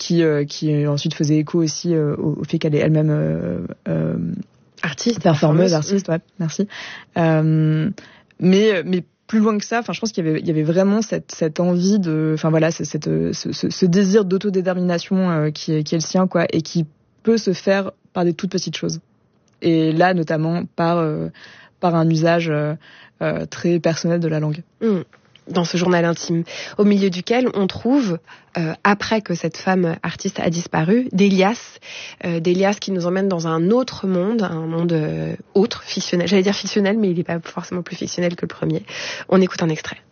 qui ensuite faisait écho aussi au fait qu'elle est elle-même performeuse, artiste, ouais, merci. Mais plus loin que ça, enfin, je pense qu'il y avait vraiment cette envie de, enfin voilà, ce désir d'autodétermination qui est le sien, quoi, et qui peut se faire par des toutes petites choses. Et là, notamment par un usage très personnel de la langue. Dans ce journal intime, au milieu duquel on trouve, après que cette femme artiste a disparu, d'Elias qui nous emmène dans un autre monde, un monde autre, fictionnel. J'allais dire fictionnel, mais il n'est pas forcément plus fictionnel que le premier. On écoute un extrait.